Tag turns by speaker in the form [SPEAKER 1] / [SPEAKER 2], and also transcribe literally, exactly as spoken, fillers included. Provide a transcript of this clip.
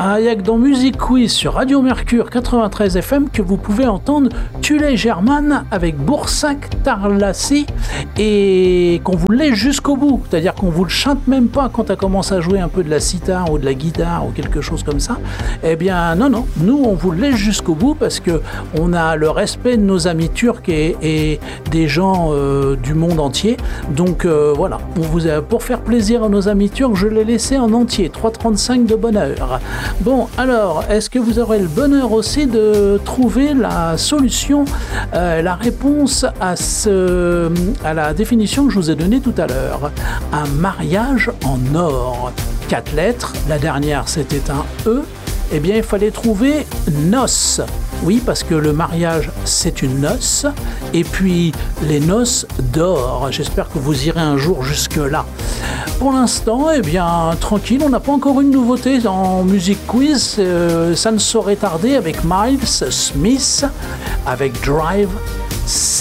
[SPEAKER 1] Ah, il n'y a que dans Music Quiz sur Radio Mercure quatre-vingt-treize F M que vous pouvez entendre Tulé German avec Boursac Tarlassi et qu'on vous l'ait jusqu'au bout. C'est-à-dire qu'on vous le chante même pas quand on commence à jouer un peu de la sitar ou de la guitare ou quelque chose comme ça. Eh bien, non, non. Nous, on vous laisse jusqu'au bout parce que on a le respect de nos amis turcs et, et des gens euh, du monde entier. Donc, euh, voilà. On vous a, pour faire plaisir à nos amis turcs, je l'ai laissé en entier. trois trente-cinq de bonheur. Bon, alors, est-ce que vous aurez le bonheur aussi de trouver la solution, euh, la réponse à, ce, à la définition que je vous ai donnée tout à l'heure? Un mariage en or. Quatre lettres, la dernière c'était un E. Eh bien, il fallait trouver noces. Oui, parce que le mariage, c'est une noce. Et puis, les noces d'or. J'espère que vous irez un jour jusque-là. Pour l'instant, eh bien, tranquille, on n'a pas encore une nouveauté en Music Quiz. Euh, ça ne saurait tarder avec Miles Smith, avec Drive